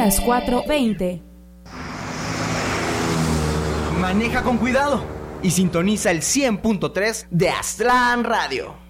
las 4:20. Maneja con cuidado y sintoniza el 100.3 de Aztlán Radio.